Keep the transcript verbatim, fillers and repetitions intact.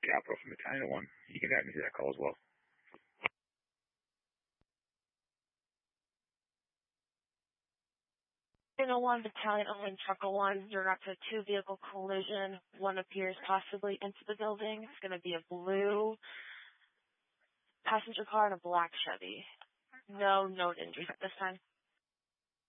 Capital from Battalion one. You can add me to that call as well. Battalion one, Battalion one, Trucker one, you're up to a two-vehicle collision. One appears possibly into the building. It's going to be a blue passenger car and a black Chevy. No known injuries at this time.